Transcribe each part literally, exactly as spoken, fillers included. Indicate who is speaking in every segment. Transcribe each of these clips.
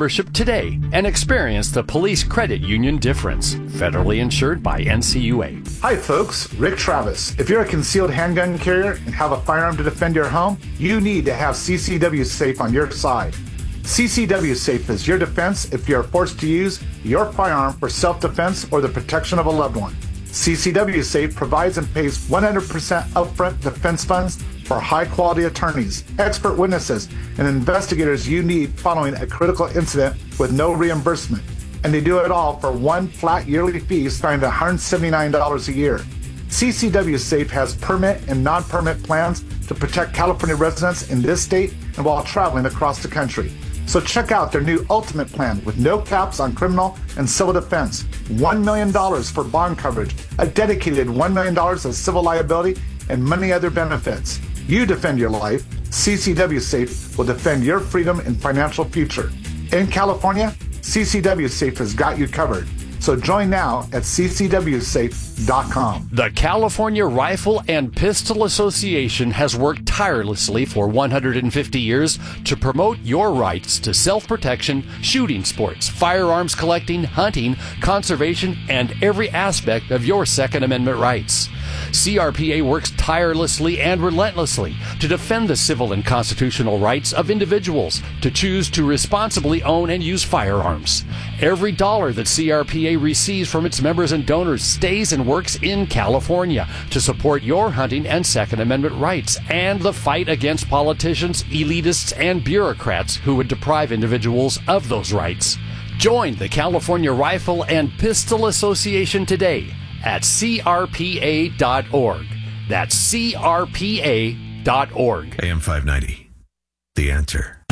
Speaker 1: membership today and experience the Police Credit Union difference. Federally insured by N C U A.
Speaker 2: Hi folks, Rick Travis. If you're a concealed handgun carrier and have a firearm to defend your home, you need to have C C W Safe on your side. C C W Safe is your defense if you're forced to use your firearm for self-defense or the protection of a loved one. C C W Safe provides and pays one hundred percent upfront defense funds for high-quality attorneys, expert witnesses, and investigators you need following a critical incident with no reimbursement. And they do it all for one flat yearly fee starting at one hundred seventy-nine dollars a year. C C W Safe has permit and non-permit plans to protect California residents in this state and while traveling across the country. So check out their new Ultimate Plan with no caps on criminal and civil defense, one million dollars for bond coverage, a dedicated one million dollars of civil liability, and many other benefits. You defend your life. C C W Safe will defend your freedom and financial future. In California, C C W Safe has got you covered. So join now at C C W safe dot com.
Speaker 1: The California Rifle and Pistol Association has worked tirelessly for one hundred fifty years to promote your rights to self-protection, shooting sports, firearms collecting, hunting, conservation, and every aspect of your Second Amendment rights. C R P A works tirelessly and relentlessly to defend the civil and constitutional rights of individuals to choose to responsibly own and use firearms. Every dollar that C R P A receives from its members and donors stays and works in California to support your hunting and Second Amendment rights and the fight against politicians, elitists, and bureaucrats who would deprive individuals of those rights. Join the California Rifle and Pistol Association today at C R P A dot org. That's C R P A dot org.
Speaker 3: A M five ninety, The Answer.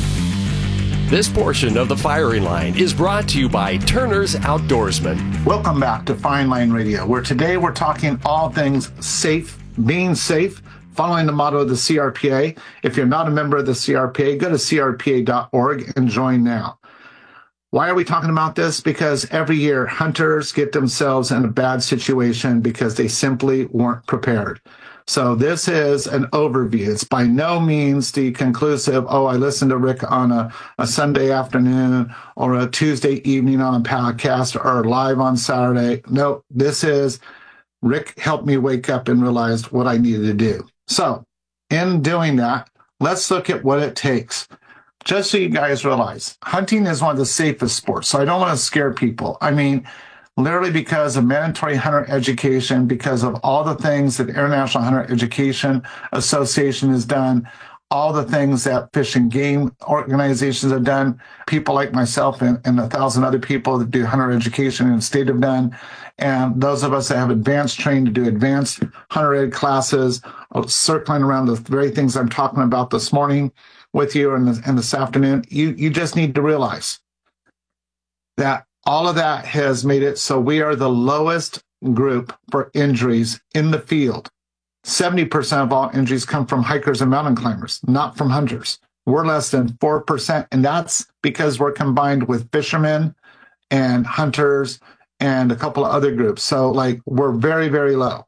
Speaker 1: This portion of the firing line is brought to you by Turner's Outdoorsman.
Speaker 2: Welcome back to Firing Line Radio, where today we're talking all things safe, being safe, following the motto of the C R P A. If you're not a member of the C R P A, go to C R P A dot org and join now. Why are we talking about this? Because every year hunters get themselves in a bad situation because they simply weren't prepared. So this is an overview. It's by no means the conclusive, oh, I listened to Rick on a, a Sunday afternoon or a Tuesday evening on a podcast or live on Saturday. No, this is Rick helped me wake up and realized what I needed to do. So in doing that, let's look at what it takes. Just so you guys realize, hunting is one of the safest sports. So I don't want to scare people. I mean, literally because of mandatory hunter education, because of all the things that the International Hunter Education Association has done, all the things that Fish and Game organizations have done, people like myself and, and a thousand other people that do hunter education in the state have done, and those of us that have advanced trained to do advanced hunter ed classes, circling around the very things I'm talking about this morning with you and this, and this afternoon, you, you just need to realize that all of that has made it so we are the lowest group for injuries in the field. seventy percent of all injuries come from hikers and mountain climbers, not from hunters. We're less than four percent, and that's because we're combined with fishermen and hunters and a couple of other groups. So, like, we're very, very low.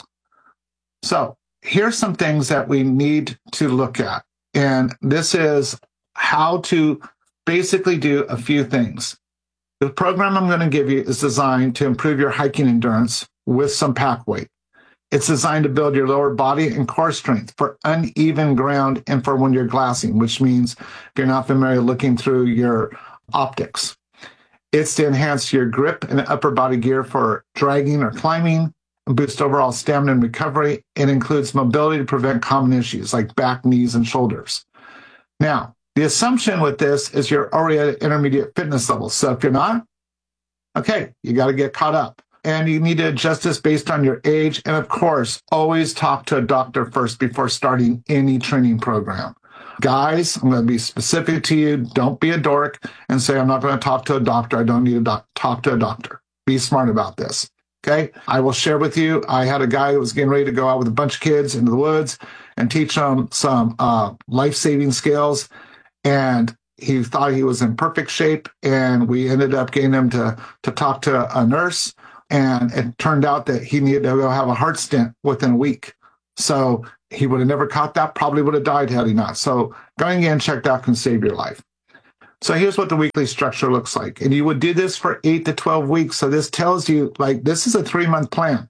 Speaker 2: So here's some things that we need to look at. And this is how to basically do a few things. The program I'm going to give you is designed to improve your hiking endurance with some pack weight. It's designed to build your lower body and core strength for uneven ground and for when you're glassing, which means if you're not familiar looking through your optics. It's to enhance your grip and upper body gear for dragging or climbing, boost overall stamina and recovery. It includes mobility to prevent common issues like back, knees, and shoulders. Now, the assumption with this is you're already at intermediate fitness levels. So if you're not, okay, you got to get caught up. And you need to adjust this based on your age. And of course, always talk to a doctor first before starting any training program. Guys, I'm going to be specific to you. Don't be a dork and say, I'm not going to talk to a doctor. I don't need to doc- talk to a doctor. Be smart about this. Okay, I will share with you. I had a guy who was getting ready to go out with a bunch of kids into the woods and teach them some uh, life-saving skills. And he thought he was in perfect shape. And we ended up getting him to, to talk to a nurse. And it turned out that he needed to go have a heart stent within a week. So he would have never caught that, probably would have died had he not. So going in and checked out can save your life. So here's what the weekly structure looks like. And you would do this for eight to twelve weeks. So this tells you, like, this is a three-month plan.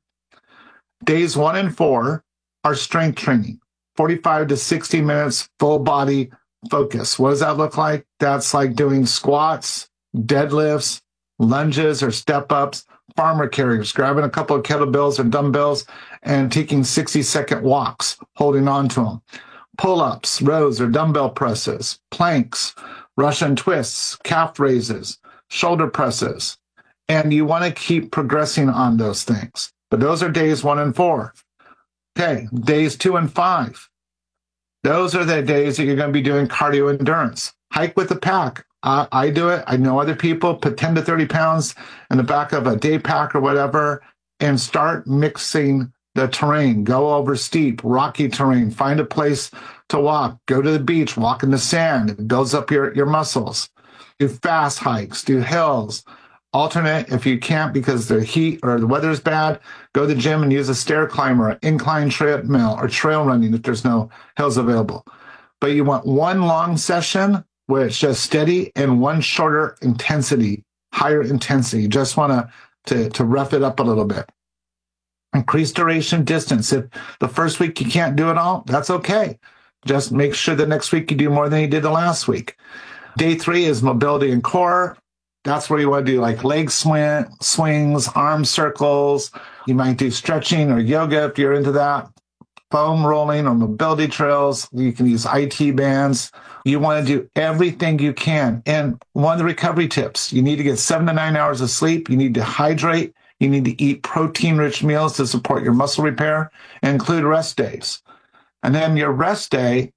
Speaker 2: Days one and four are strength training, forty-five to sixty minutes, full body focus. What does that look like? That's like doing squats, deadlifts, lunges or step-ups, farmer carriers, grabbing a couple of kettlebells or dumbbells and taking sixty-second walks, holding on to them. Pull-ups, rows or dumbbell presses, planks, Russian twists, calf raises, shoulder presses. And you want to keep progressing on those things. But those are days one and four. Okay, days two and five. Those are the days that you're going to be doing cardio endurance. Hike with the pack. Uh, I do it. I know other people put ten to thirty pounds in the back of a day pack or whatever and start mixing the terrain. Go over steep, rocky terrain. Find a place to walk. Go to the beach. Walk in the sand. It builds up your, your muscles. Do fast hikes. Do hills. Alternate if you can't because the heat or the weather is bad. Go to the gym and use a stair climber, an incline treadmill, or trail running if there's no hills available. But you want one long session where it's just steady and one shorter intensity, higher intensity. You just want to, to, to rough it up a little bit. Increase duration, distance. If the first week you can't do it all, that's okay. Just make sure the next week you do more than you did the last week. Day three is mobility and core. That's where you want to do like leg swing, swings, arm circles. You might do stretching or yoga if you're into that. Foam rolling or mobility trails. You can use I T bands. You want to do everything you can. And one of the recovery tips, you need to get seven to nine hours of sleep. You need to hydrate. You need to eat protein-rich meals to support your muscle repair and include rest days. And then your rest day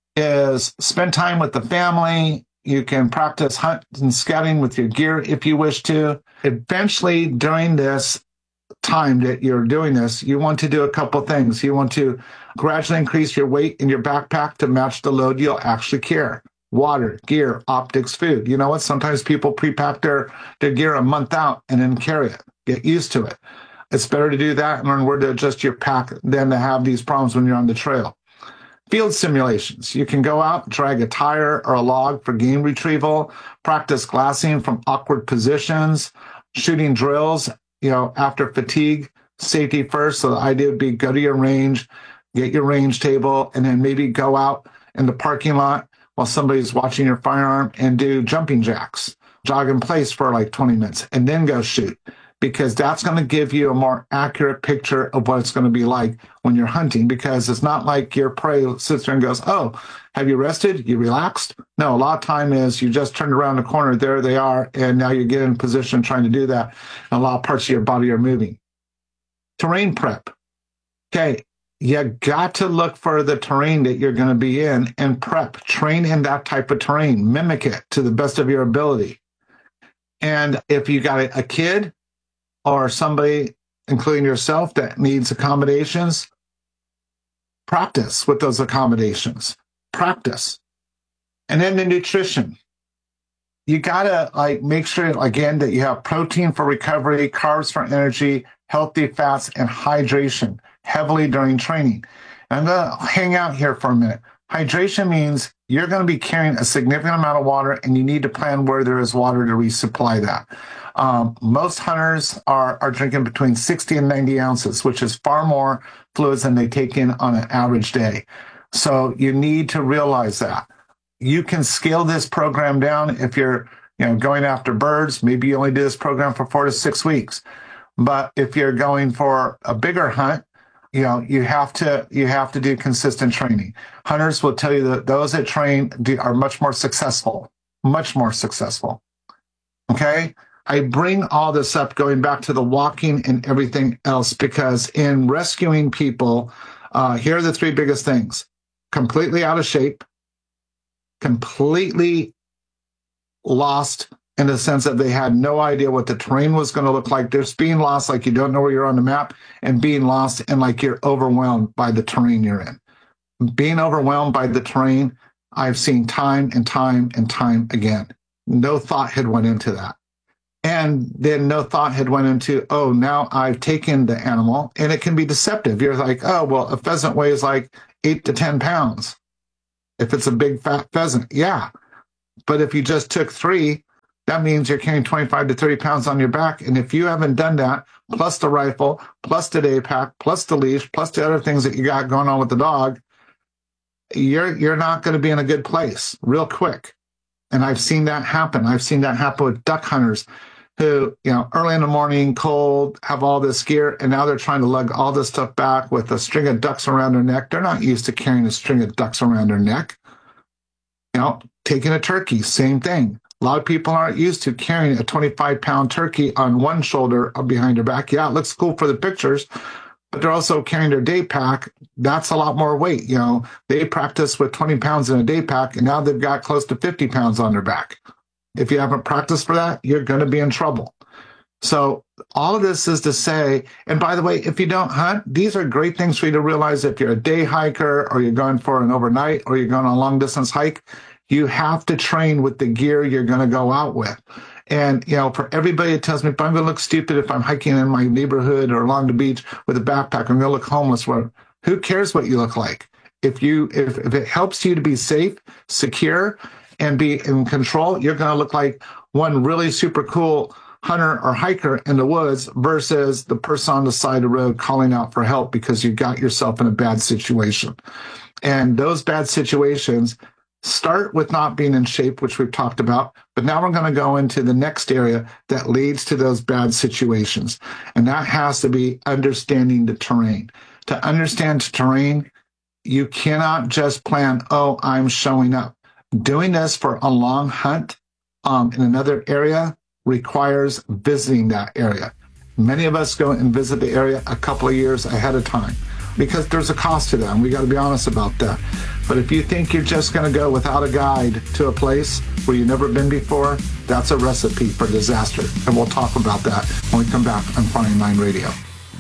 Speaker 2: is spend time with the family. You can practice hunt and scouting with your gear if you wish to. Eventually, during this time that you're doing this, you want to do a couple things. You want to gradually increase your weight in your backpack to match the load you'll actually carry. Water, gear, optics, food. You know what? Sometimes people pre-pack their, their gear a month out and then carry it. Get used to it. It's better to do that and learn where to adjust your pack than to have these problems when you're on the trail. Field simulations. You can go out, drag a tire or a log for game retrieval, practice glassing from awkward positions, shooting drills, you know, after fatigue, safety first. So the idea would be go to your range, get your range table, and then maybe go out in the parking lot while somebody's watching your firearm and do jumping jacks, jog in place for like twenty minutes, and then go shoot. Because that's going to give you a more accurate picture of what it's going to be like when you're hunting, because it's not like your prey sits there and goes, oh, have you rested? You relaxed? No, a lot of time is you just turned around the corner, there they are, and now you get in position trying to do that, and a lot of parts of your body are moving. Terrain prep. Okay, you got to look for the terrain that you're going to be in and prep. Train in that type of terrain. Mimic it to the best of your ability. And if you got a, a kid, or somebody, including yourself, that needs accommodations, practice with those accommodations. Practice. And then the nutrition. You gotta like make sure, again, that you have protein for recovery, carbs for energy, healthy fats, and hydration heavily during training. And I'm gonna hang out here for a minute. Hydration means you're going to be carrying a significant amount of water, and you need to plan where there is water to resupply that. Um, most hunters are, are drinking between sixty and ninety ounces, which is far more fluids than they take in on an average day. So you need to realize that. You can scale this program down if you're you know, going after birds. Maybe you only do this program for four to six weeks. But if you're going for a bigger hunt, you know, you have to you have to do consistent training. Hunters will tell you that those that train do, are much more successful, much more successful. Okay? I bring all this up going back to the walking and everything else because in rescuing people, uh, here are the three biggest things. Completely out of shape, completely lost in the sense that they had no idea what the terrain was going to look like. There's being lost like you don't know where you're on the map, and being lost and like you're overwhelmed by the terrain you're in. Being overwhelmed by the terrain, I've seen time and time and time again. No thought had went into that. And then no thought had went into, oh, now I've taken the animal, and it can be deceptive. You're like, oh, well, a pheasant weighs like eight to ten pounds. If it's a big fat pheasant, yeah. But if you just took three, that means you're carrying twenty-five to thirty pounds on your back. And if you haven't done that, plus the rifle, plus the day pack, plus the leash, plus the other things that you got going on with the dog, you're you're not going to be in a good place real quick. And I've seen that happen. I've seen that happen with duck hunters who, you know, early in the morning, cold, have all this gear, and now they're trying to lug all this stuff back with a string of ducks around their neck. They're not used to carrying a string of ducks around their neck. You know, taking a turkey, same thing. A lot of people aren't used to carrying a twenty-five pound turkey on one shoulder behind their back. Yeah, it looks cool for the pictures, but they're also carrying their day pack. That's a lot more weight. You know, they practice with twenty pounds in a day pack, and now they've got close to fifty pounds on their back. If you haven't practiced for that, you're going to be in trouble. So all of this is to say, and by the way, if you don't hunt, these are great things for you to realize if you're a day hiker or you're going for an overnight or you're going on a long distance hike, you have to train with the gear you're going to go out with. And, you know, for everybody that tells me, if I'm going to look stupid if I'm hiking in my neighborhood or along the beach with a backpack, I'm going to look homeless. Well, who cares what you look like? If you, if, if it helps you to be safe, secure, and be in control, you're going to look like one really super cool hunter or hiker in the woods versus the person on the side of the road calling out for help because you got yourself in a bad situation. And those bad situations start with not being in shape, which we've talked about, but now we're going to go into the next area that leads to those bad situations. And that has to be understanding the terrain. To understand terrain, you cannot just plan, oh, I'm showing up. Doing this for a long hunt um, in another area requires visiting that area. Many of us go and visit the area a couple of years ahead of time because there's a cost to that, and we got to be honest about that. But if you think you're just going to go without a guide to a place where you've never been before, that's a recipe for disaster. And we'll talk about that when we come back on Firing Line Radio.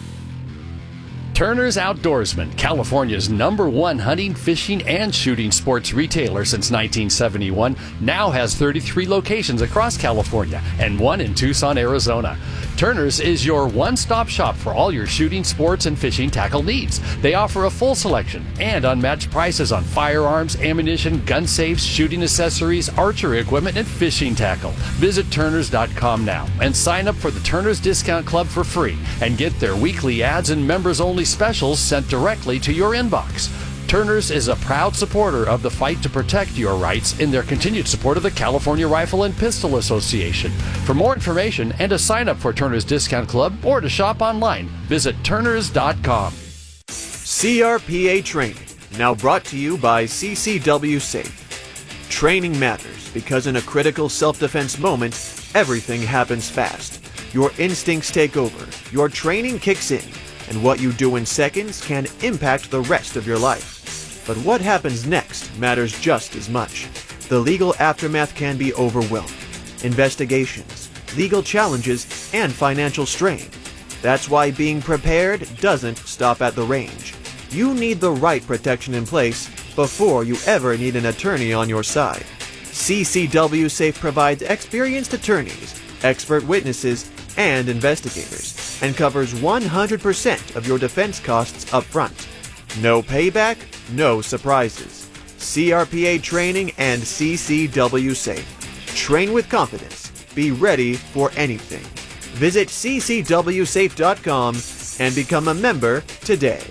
Speaker 1: Turner's Outdoorsman, California's number one hunting, fishing, and shooting sports retailer since nineteen seventy-one, now has thirty-three locations across California and one in Tucson, Arizona. Turner's is your one-stop shop for all your shooting, sports, and fishing tackle needs. They offer a full selection and unmatched prices on firearms, ammunition, gun safes, shooting accessories, archery equipment, and fishing tackle. Visit Turners dot com now and sign up for the Turner's Discount Club for free and get their weekly ads and members-only specials sent directly to your inbox. Turner's is a proud supporter of the fight to protect your rights in their continued support of the California Rifle and Pistol Association. For more information and to sign up for Turner's Discount Club or to shop online, visit Turners dot com.
Speaker 4: C R P A Training, now brought to you by C C W Safe. Training matters because in a critical self-defense moment, everything happens fast. Your instincts take over, your training kicks in, and what you do in seconds can impact the rest of your life. But what happens next matters just as much. The legal aftermath can be overwhelming. Investigations, legal challenges, and financial strain. That's why being prepared doesn't stop at the range. You need the right protection in place before you ever need an attorney on your side. C C W Safe provides experienced attorneys, expert witnesses, and investigators, and covers one hundred percent of your defense costs up front. No payback, no surprises. C R P A Training and C C W Safe. Train with confidence. Be ready for anything. Visit C C W safe dot com and become a member today.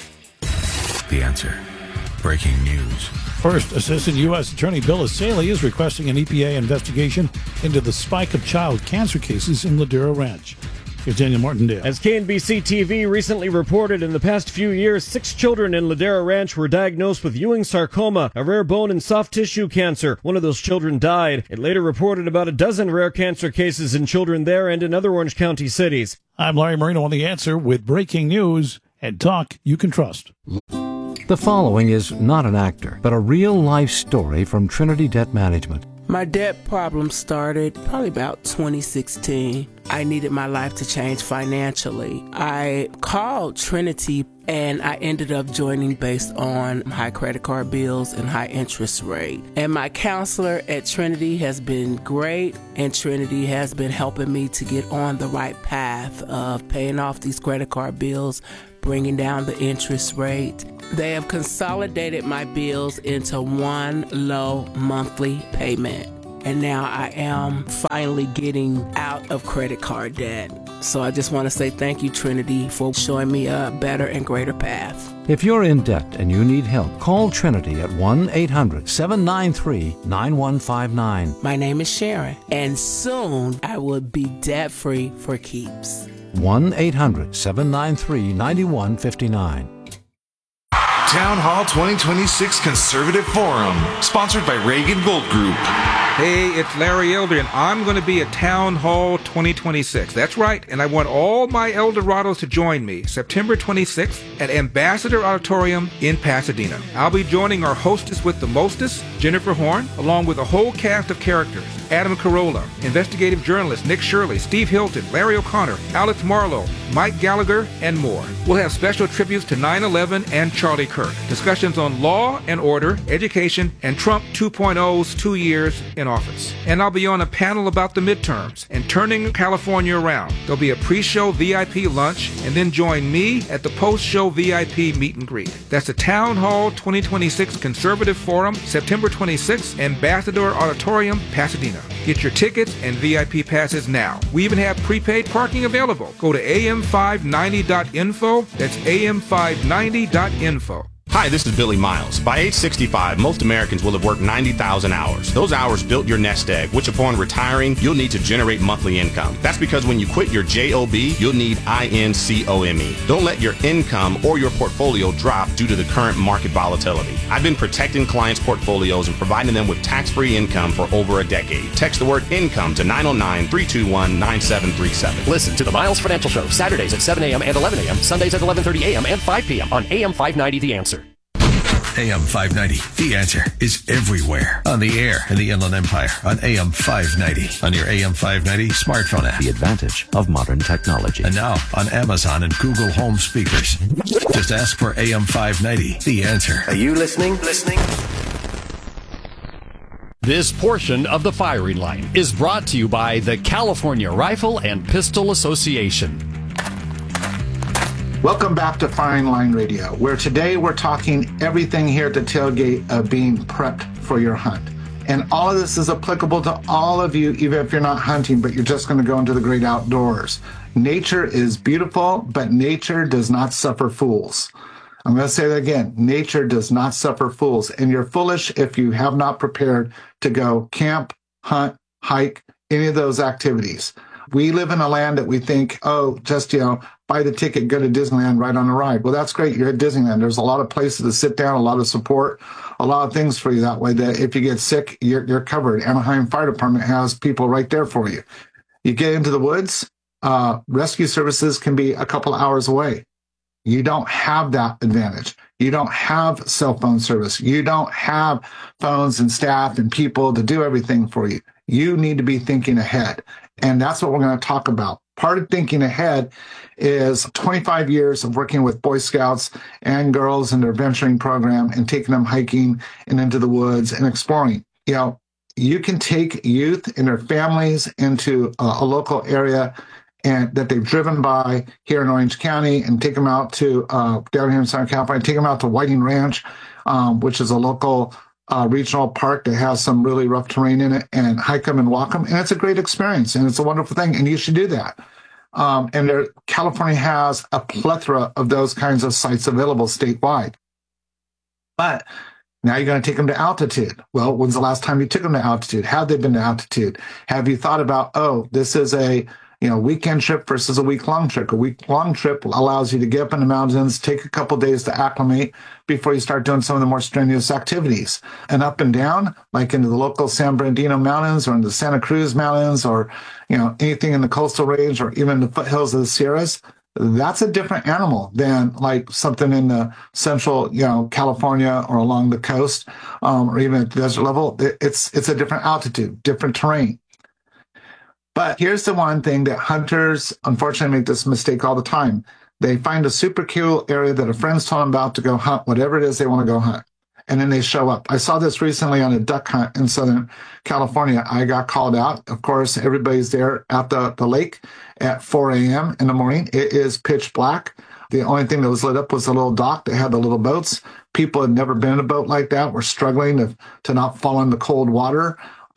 Speaker 3: The Answer. Breaking news.
Speaker 5: First, Assistant U S Attorney Bill Asaley is requesting an E P A investigation into the spike of child cancer cases in Ladera Ranch. Here's Daniel Martindale.
Speaker 6: As K N B C T V recently reported, in the past few years, six children in Ladera Ranch were diagnosed with Ewing sarcoma, a rare bone and soft tissue cancer. One of those children died. It later reported about a dozen rare cancer cases in children there and in other Orange County cities.
Speaker 5: I'm Larry Marino on The Answer with breaking news and talk you can trust.
Speaker 7: The following is not an actor, but a real-life story from Trinity Debt Management.
Speaker 8: My debt problem started probably about twenty sixteen. I needed my life to change financially. I called Trinity and I ended up joining based on high credit card bills and high interest rate. And my counselor at Trinity has been great, and Trinity has been helping me to get on the right path of paying off these credit card bills, bringing down the interest rate. They have consolidated my bills into one low monthly payment. and now I am finally getting out of credit card debt. So I just want to say thank you, Trinity, for showing me a better and greater path.
Speaker 7: If you're in debt and you need help, call Trinity at one eight hundred seven nine three nine one five nine.
Speaker 8: My name is Sharon, and soon I will be debt-free for keeps.
Speaker 7: one eight hundred seven nine three nine one five nine.
Speaker 9: Town Hall twenty twenty-six Conservative Forum, sponsored by Reagan Gold Group.
Speaker 10: Hey, it's Larry Elder, and I'm going to be at Town Hall twenty twenty-six. That's right, and I want all my Eldorados to join me September twenty-sixth at Ambassador Auditorium in Pasadena. I'll be joining our hostess with the mostest, Jennifer Horn, along with a whole cast of characters. Adam Carolla, investigative journalist Nick Shirley, Steve Hilton, Larry O'Connor, Alex Marlowe, Mike Gallagher, and more. We'll have special tributes to nine eleven and Charlie Kirk, discussions on law and order, education, and Trump two point oh's two years in office. And I'll be on a panel about the midterms and turning California around. There'll be a pre-show V I P lunch, and then join me at the post-show V I P meet and greet. That's the Town Hall twenty twenty-six Conservative Forum, September twenty-sixth, Ambassador Auditorium, Pasadena. Get your tickets and V I P passes now. We even have prepaid parking available. Go to A M five ninety dot info. That's A M five ninety dot info.
Speaker 11: Hi, this is Billy Miles. By age sixty-five, most Americans will have worked ninety thousand hours. Those hours built your nest egg, which upon retiring, you'll need to generate monthly income. That's because when you quit your job, you'll need income. Don't let your income or your portfolio drop due to the current market volatility. I've been protecting clients' portfolios and providing them with tax-free income for over a decade. Text the word income to nine oh nine, three two one, nine seven three seven.
Speaker 1: Listen to the Miles Financial Show Saturdays at seven a.m. and eleven a.m., Sundays at eleven thirty a.m. and five p.m. on A M five ninety The Answer.
Speaker 3: A M five ninety, The Answer, is everywhere. On the air in the Inland Empire on A M five ninety. On your A M five ninety smartphone app.
Speaker 12: The advantage of modern technology.
Speaker 3: And now on Amazon and Google Home speakers. Just ask for A M five ninety, The Answer.
Speaker 13: Are you listening? Listening?
Speaker 1: This portion of the firing line is brought to you by the California Rifle and Pistol Association.
Speaker 2: Welcome back to Firing Line Radio, where today we're talking everything here at the tailgate of being prepped for your hunt. And all of this is applicable to all of you, even if you're not hunting, but you're just going to go into the great outdoors. Nature is beautiful, but nature does not suffer fools. I'm going to say that again. Nature does not suffer fools. And you're foolish if you have not prepared to go camp, hunt, hike, any of those activities. We live in a land that we think, oh, just, you know, buy the ticket, go to Disneyland, right on a ride. Well, that's great. You're at Disneyland. There's a lot of places to sit down, a lot of support, a lot of things for you that way that if you get sick, you're, you're covered. Anaheim Fire Department has people right there for you. You get into the woods, uh, rescue services can be a couple hours away. You don't have that advantage. You don't have cell phone service. You don't have phones and staff and people to do everything for you. You need to be thinking ahead. And that's what we're going to talk about. Part of thinking ahead is twenty-five years of working with Boy Scouts and girls in their venturing program and taking them hiking and into the woods and exploring. You know, you can take youth and their families into a, a local area and that they've driven by here in Orange County and take them out to uh, down here in Southern California, take them out to Whiting Ranch, um, which is a local Uh, regional park that has some really rough terrain in it, and hike them and walk them. And it's a great experience, and it's a wonderful thing, and you should do that. Um, and there, California has a plethora of those kinds of sites available statewide. But now you're going to take them to altitude. Well, when's the last time you took them to altitude? Have they been to altitude? Have you thought about, oh, this is a you know, weekend trip versus a week-long trip. A week-long trip allows you to get up in the mountains, take a couple days to acclimate before you start doing some of the more strenuous activities. And up and down, like into the local San Bernardino Mountains or in the Santa Cruz Mountains or, you know, anything in the coastal range or even the foothills of the Sierras, that's a different animal than like something in the central, you know, California or along the coast um, or even at the desert level. It's, it's a different altitude, different terrain. But here's the one thing that hunters, unfortunately, make this mistake all the time. They find a super cool area that a friend's told them about to go hunt, whatever it is they want to go hunt. And then they show up. I saw this recently on a duck hunt in Southern California. I got called out. Of course, everybody's there at the, the lake at four a.m. in the morning. It is pitch black. The only thing that was lit up was the little dock that had the little boats. People had never been in a boat like that, were struggling to, to not fall in the cold water.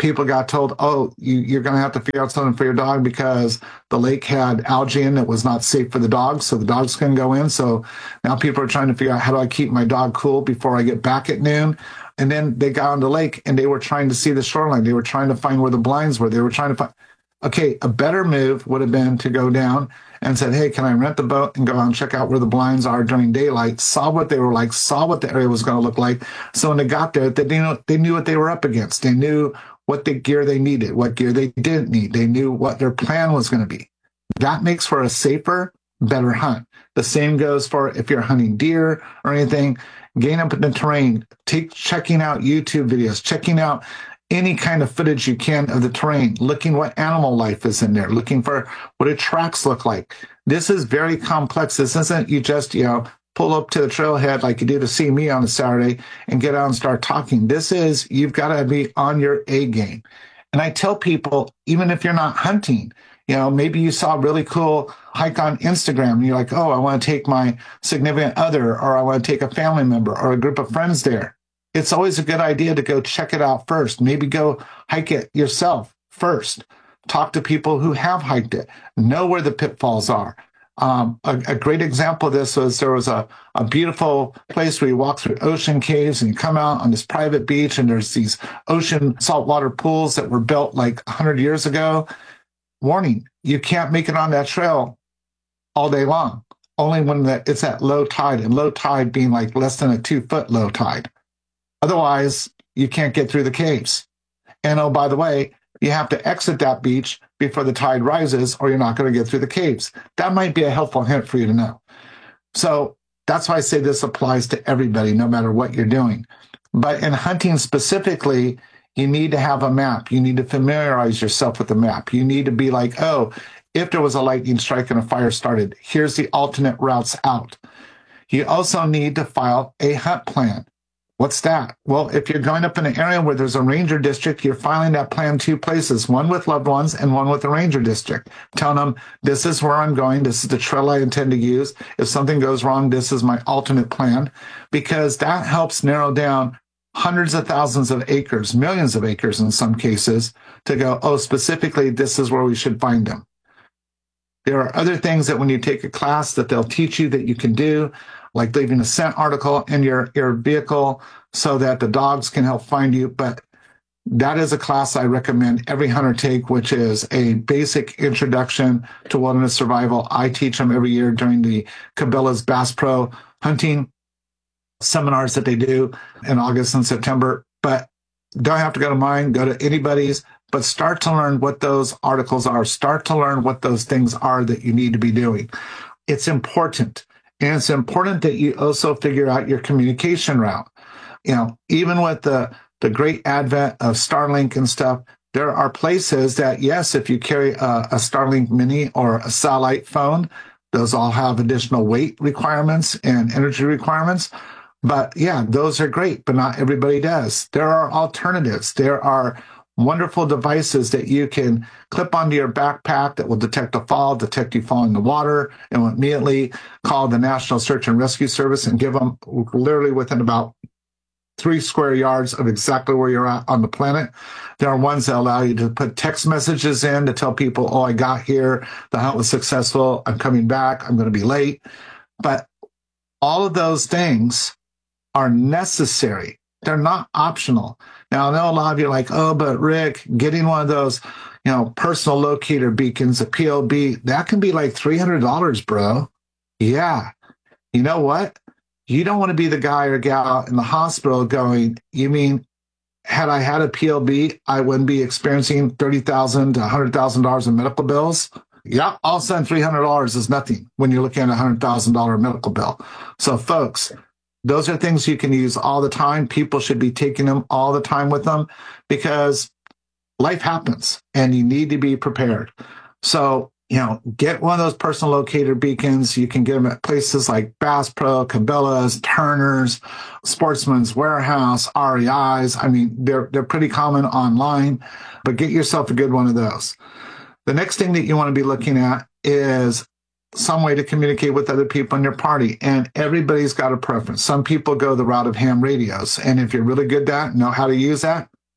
Speaker 2: people got told, oh, you, you're going to have to figure out something for your dog because the lake had algae in that was not safe for the dogs, so the dogs couldn't go in. So now people are trying to figure out, how do I keep my dog cool before I get back at noon? And then they got on the lake and they were trying to see the shoreline. They were trying to find where the blinds were. They were trying to find, okay, a better move would have been to go down and said, hey, can I rent the boat and go out and check out where the blinds are during daylight, saw what they were like, saw what the area was going to look like. So when they got there, they knew, they knew what they were up against. They knew what the gear they needed, what gear they didn't need. They knew what their plan was going to be. That makes for a safer, better hunt. The same goes for if you're hunting deer or anything, gain up in the terrain, take checking out YouTube videos, checking out any kind of footage you can of the terrain, looking what animal life is in there, looking for what the tracks look like. This is very complex. This isn't you just, you know, pull up to the trailhead like you do to see me on a Saturday and get out and start talking. This is, you've got to be on your A game. And I tell people, even if you're not hunting, you know, maybe you saw a really cool hike on Instagram and you're like, oh, I want to take my significant other, or I want to take a family member or a group of friends there. It's always a good idea to go check it out first. Maybe go hike it yourself first. Talk to people who have hiked it. Know where the pitfalls are. Um, a, a great example of this was there was a, a beautiful place where you walk through ocean caves and you come out on this private beach and there's these ocean saltwater pools that were built like one hundred years ago. Warning, you can't make it on that trail all day long. Only when the, it's at low tide, and low tide being like less than a two-foot low tide. Otherwise, you can't get through the caves. And oh, by the way, you have to exit that beach before the tide rises or you're not going to get through the caves. That might be a helpful hint for you to know. So that's why I say this applies to everybody, no matter what you're doing. But in hunting specifically, you need to have a map. You need to familiarize yourself with the map. You need to be like, oh, if there was a lightning strike and a fire started, here's the alternate routes out. You also need to file a hunt plan. What's that? Well, if you're going up in an area where there's a ranger district, you're filing that plan two places, one with loved ones and one with the ranger district. Telling them, this is where I'm going. This is the trail I intend to use. If something goes wrong, this is my alternate plan, because that helps narrow down hundreds of thousands of acres, millions of acres in some cases, to go, oh, specifically, this is where we should find them. There are other things that when you take a class that they'll teach you that you can do, like leaving a scent article in your, your vehicle so that the dogs can help find you. But that is a class I recommend every hunter take, which is a basic introduction to wilderness survival. I teach them every year during the Cabela's Bass Pro hunting seminars that they do in August and September. But don't have to go to mine, go to anybody's, but start to learn what those articles are. Start to learn what those things are that you need to be doing. It's important. And it's important that you also figure out your communication route. You know, even with the, the great advent of Starlink and stuff, there are places that, yes, if you carry a, a Starlink Mini or a satellite phone, those all have additional weight requirements and energy requirements. But yeah, those are great, but not everybody does. There are alternatives. There are wonderful devices that you can clip onto your backpack that will detect a fall, detect you fall in the water, and will immediately call the National Search and Rescue Service and give them literally within about three square yards of exactly where you're at on the planet. There are ones that allow you to put text messages in to tell people, oh, I got here, the hunt was successful, I'm coming back, I'm going to be late. But all of those things are necessary. They're not optional. Now, I know a lot of you are like, oh, but Rick, getting one of those, you know, personal locator beacons, a P L B, that can be like three hundred dollars, bro. Yeah. You know what? You don't want to be the guy or gal in the hospital going, you mean, had I had a P L B, I wouldn't be experiencing thirty thousand dollars to one hundred thousand dollars in medical bills? Yeah, all of a sudden three hundred dollars is nothing when you're looking at a one hundred thousand dollars medical bill. So, folks, those are things you can use all the time. People should be taking them all the time with them because life happens and you need to be prepared. So, you know, get one of those personal locator beacons. You can get them at places like Bass Pro, Cabela's, Turner's, Sportsman's Warehouse, R E I's. I mean, they're, they're pretty common online, but get yourself a good one of those. The next thing that you want to be looking at is some way to communicate with other people in your party. And everybody's got a preference. Some people go the route of ham radios. And if you're really good at that, know how to use that,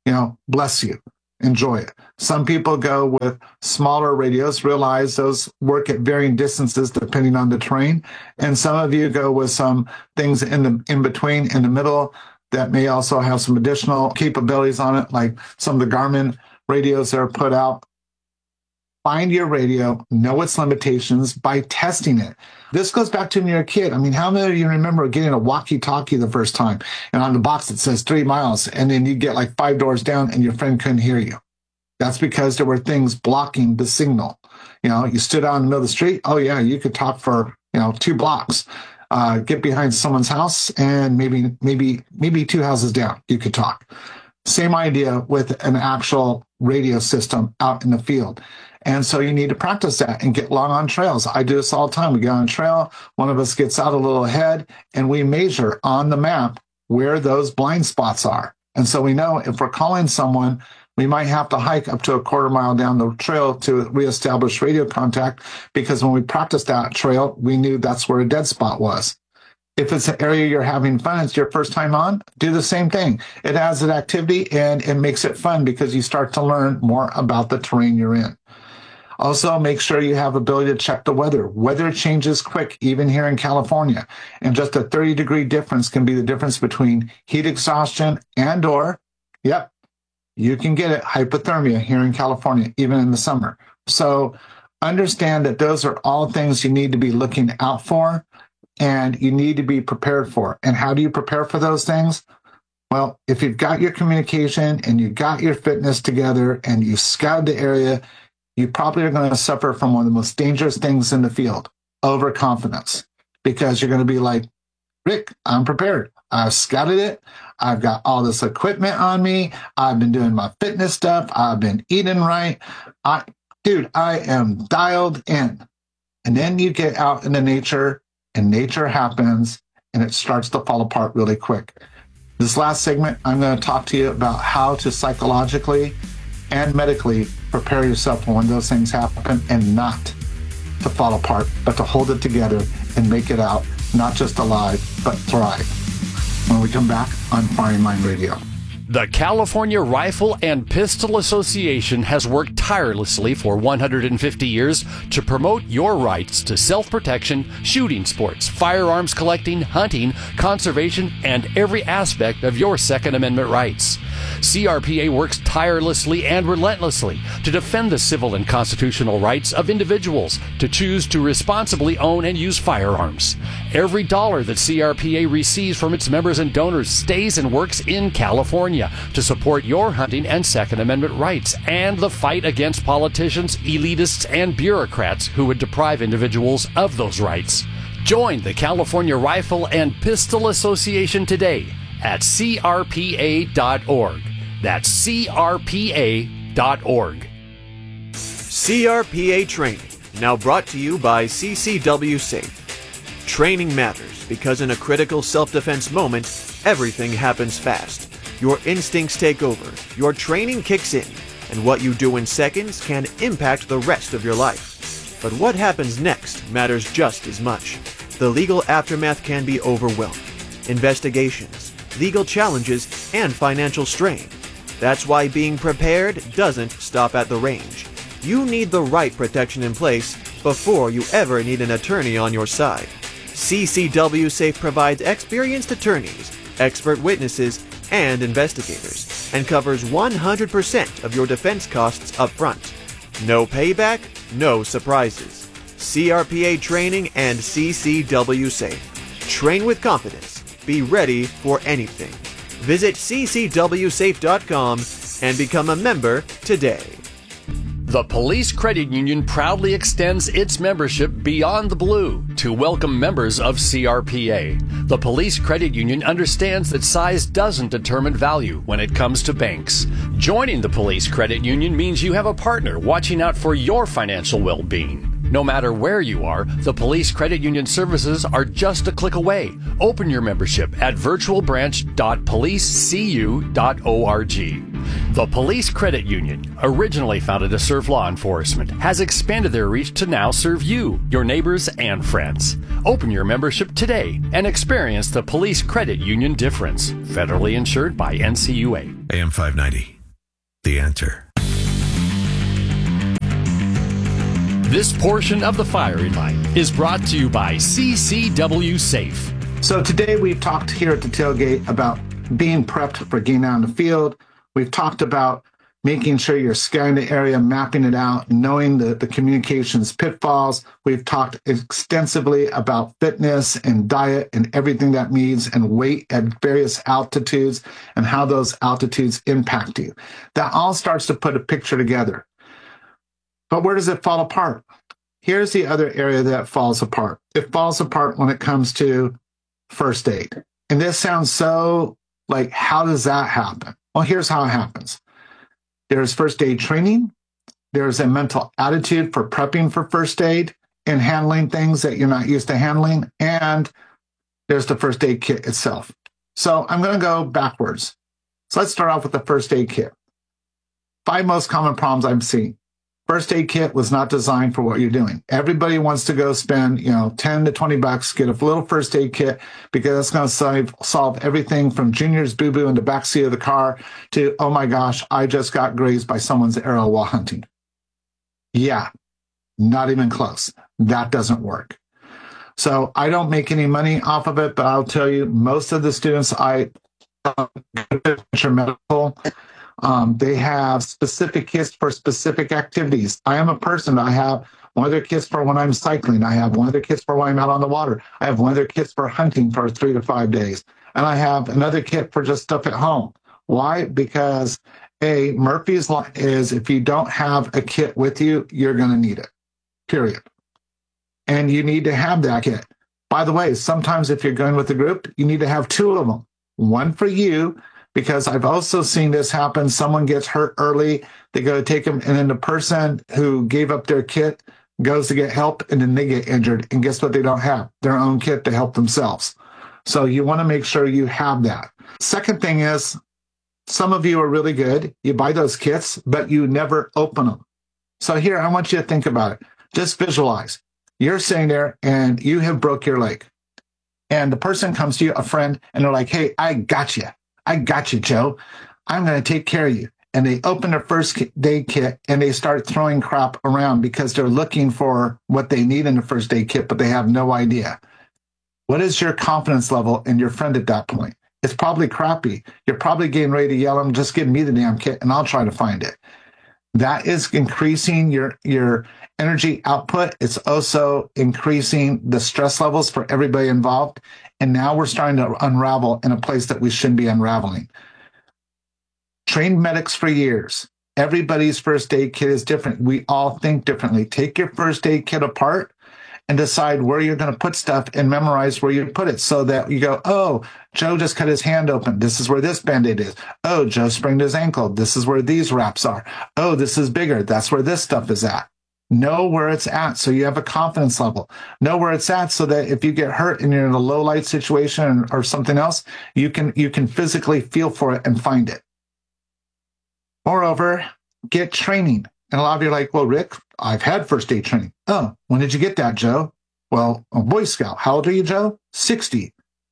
Speaker 2: you know, bless you. Enjoy it. Some people go with smaller radios, realize those work at varying distances depending on the terrain. And some of you go with some things in the in between, in the middle, that may also have some additional capabilities on it, like some of the Garmin radios that are put out. Find your radio, know its limitations by testing it. This goes back to when you're a kid. I mean, how many of you remember getting a walkie-talkie the first time, and on the box it says three miles, and then you get like five doors down and your friend couldn't hear you? That's because there were things blocking the signal. You know, you stood out in the middle of the street. Oh yeah, you could talk for, you know, two blocks. Uh, get behind someone's house and maybe, maybe, maybe two houses down, you could talk. Same idea with an actual radio system out in the field. And so you need to practice that and get long on trails. I do this all the time. We get on a trail, one of us gets out a little ahead, and we measure on the map where those blind spots are. And so we know if we're calling someone, we might have to hike up to a quarter mile down the trail to reestablish radio contact, because when we practiced that trail, we knew that's where a dead spot was. If it's an area you're having fun, it's your first time on, do the same thing. It adds an activity and it makes it fun because you start to learn more about the terrain you're in. Also, make sure you have ability to check the weather. Weather changes quick, even here in California. And just a thirty degree difference can be the difference between heat exhaustion and or, yep, you can get it, hypothermia here in California, even in the summer. So understand that those are all things you need to be looking out for and you need to be prepared for. And how do you prepare for those things? Well, if you've got your communication and you've got your fitness together and you've scouted the area, you probably are going to suffer from one of the most dangerous things in the field, overconfidence, because you're going to be like, Rick, I'm prepared. I've scouted it. I've got all this equipment on me. I've been doing my fitness stuff. I've been eating right. I, dude, I am dialed in. And then you get out into nature and nature happens and it starts to fall apart really quick. This last segment, I'm going to talk to you about how to psychologically and medically prepare yourself for when those things happen and not to fall apart, but to hold it together and make it out, not just alive, but thrive. When we come back on Firing Line Radio.
Speaker 1: The California Rifle and Pistol Association has worked tirelessly for one hundred fifty years to promote your rights to self-protection, shooting sports, firearms collecting, hunting, conservation, and every aspect of your Second Amendment rights. C R P A works tirelessly and relentlessly to defend the civil and constitutional rights of individuals to choose to responsibly own and use firearms. Every dollar that C R P A receives from its members and donors stays and works in California to support your hunting and Second Amendment rights and the fight against politicians, elitists, and bureaucrats who would deprive individuals of those rights. Join the California Rifle and Pistol Association today at C R P A dot org. That's C R P A dot org.
Speaker 4: C R P A Training, now brought to you by C C W Safe. Training matters because in a critical self-defense moment, everything happens fast. Your instincts take over, your training kicks in, and what you do in seconds can impact the rest of your life. But what happens next matters just as much. The legal aftermath can be overwhelming. Investigations, legal challenges, and financial strain. That's why being prepared doesn't stop at the range. You need the right protection in place before you ever need an attorney on your side. C C W Safe provides experienced attorneys, expert witnesses, and investigators, and covers one hundred percent of your defense costs up front. No payback, no surprises. C R P A Training and C C W Safe. Train with confidence. Be ready for anything. Visit C C W safe dot com and become a member today.
Speaker 1: The Police Credit Union proudly extends its membership beyond the blue to welcome members of C R P A. The Police Credit Union understands that size doesn't determine value when it comes to banks. Joining the Police Credit Union means you have a partner watching out for your financial well-being. No matter where you are, the Police Credit Union services are just a click away. Open your membership at virtual branch dot police c u dot org. The Police Credit Union, originally founded to serve law enforcement, has expanded their reach to now serve you, your neighbors, and friends. Open your membership today and experience the Police Credit Union difference. Federally insured by N C U A.
Speaker 3: A M five ninety, The Answer.
Speaker 1: This portion of the firing line is brought to you by C C W Safe.
Speaker 2: So today we've talked here at the tailgate about being prepped for getting out in the field. We've talked about making sure you're scanning the area, mapping it out, knowing the, the communications pitfalls. We've talked extensively about fitness and diet and everything that means, and weight at various altitudes and how those altitudes impact you. That all starts to put a picture together. But where does it fall apart? Here's the other area that falls apart. It falls apart when it comes to first aid. And this sounds so like, how does that happen? Well, here's how it happens. There's first aid training. There's a mental attitude for prepping for first aid and handling things that you're not used to handling. And there's the first aid kit itself. So I'm going to go backwards. So let's start off with the first aid kit. Five most common problems I'm seeing. First aid kit was not designed for what you're doing. Everybody wants to go spend, you know, ten to twenty bucks, get a little first aid kit, because that's going to solve, solve everything from Junior's boo-boo in the backseat of the car to, oh my gosh, I just got grazed by someone's arrow while hunting. Yeah, not even close. That doesn't work. So I don't make any money off of it, but I'll tell you, most of the students I um, medical, Um, they have specific kits for specific activities. I am a person. I have one of their kits for when I'm cycling. I have one of their kits for when I'm out on the water. I have one of their kits for hunting for three to five days. And I have another kit for just stuff at home. Why? Because A, Murphy's Law is if you don't have a kit with you, you're going to need it, period. And you need to have that kit. By the way, sometimes if you're going with a group, you need to have two of them. One for you, because I've also seen this happen. Someone gets hurt early, they go to take them, and then the person who gave up their kit goes to get help, and then they get injured. And guess what they don't have? Their own kit to help themselves. So you want to make sure you have that. Second thing is, some of you are really good. You buy those kits, but you never open them. So here, I want you to think about it. Just visualize. You're sitting there, and you have broke your leg. And the person comes to you, a friend, and they're like, hey, I got you. I got you, Joe. I'm going to take care of you. And they open their first aid kit and they start throwing crap around because they're looking for what they need in the first aid kit, but they have no idea. What is your confidence level in your friend at that point? It's probably crappy. You're probably getting ready to yell at them, just give me the damn kit and I'll try to find it. That is increasing your, your energy output. It's also increasing the stress levels for everybody involved. And now we're starting to unravel in a place that we shouldn't be unraveling. Trained medics for years. Everybody's first aid kit is different. We all think differently. Take your first aid kit apart and decide where you're going to put stuff and memorize where you put it so that you go, oh, Joe just cut his hand open. This is where this Band-Aid is. Oh, Joe sprained his ankle. This is where these wraps are. Oh, this is bigger. That's where this stuff is at. Know where it's at so you have a confidence level. Know where it's at so that if you get hurt and you're in a low light situation or something else, you can you can physically feel for it and find it. Moreover, get training. And a lot of you are like, well, Rick, I've had first aid training. Oh, when did you get that, Joe? Well, a Boy Scout. How old are you, Joe? sixty.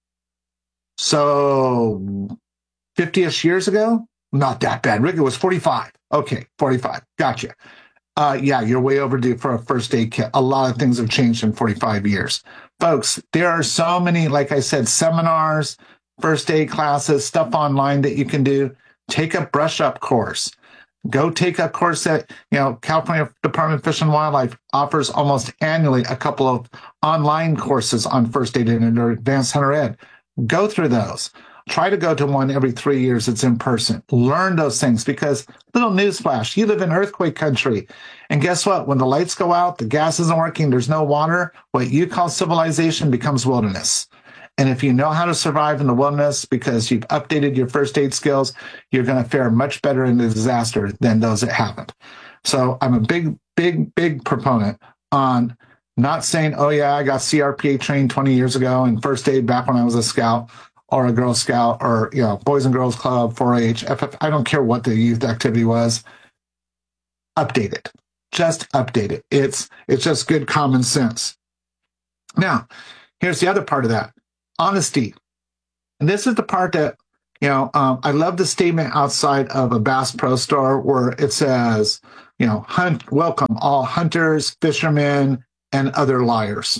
Speaker 2: So fifty-ish years ago? Not that bad. Rick, it was forty-five. Okay, forty-five. Gotcha. Uh, yeah, you're way overdue for a first aid kit. A lot of things have changed in forty-five years. Folks, there are so many, like I said, seminars, first aid classes, stuff online that you can do. Take a brush up course. Go take a course that, you know, California Department of Fish and Wildlife offers almost annually a couple of online courses on first aid and or advanced hunter ed. Go through those. Try to go to one every three years. It's in person. Learn those things because, little newsflash, you live in earthquake country. And guess what? When the lights go out, the gas isn't working, there's no water, what you call civilization becomes wilderness. And if you know how to survive in the wilderness because you've updated your first aid skills, you're going to fare much better in the disaster than those that haven't. So I'm a big, big, big proponent on not saying, oh, yeah, I got C R P A trained twenty years ago and first aid back when I was a scout or a Girl Scout or, you know, Boys and Girls Club, four H, F F. I don't care what the youth activity was. Update it. Just update it. It's, it's just good common sense. Now, here's the other part of that. Honesty. And this is the part that You know, um, I love the statement outside of a Bass Pro Store where it says, you know, hunt, welcome all hunters, fishermen, and other liars.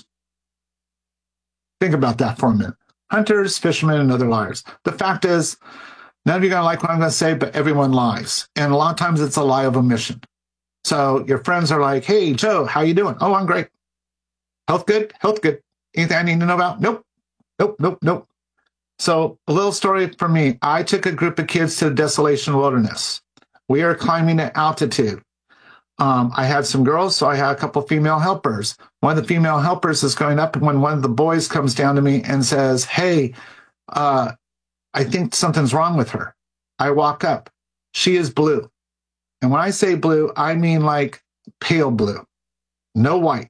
Speaker 2: Think about that for a minute. Hunters, fishermen, and other liars. The fact is, none of you are going to like what I'm going to say, but everyone lies. And a lot of times it's a lie of omission. So your friends are like, hey, Joe, how you doing? Oh, I'm great. Health good? Health good. Anything I need to know about? Nope. Nope, nope, nope. So a little story for me. I took a group of kids to the Desolation Wilderness. We are climbing at altitude. Um, I had some girls, so I had a couple female helpers. One of the female helpers is going up when one of the boys comes down to me and says, hey, uh, I think something's wrong with her. I walk up. She is blue. And when I say blue, I mean like pale blue, no white.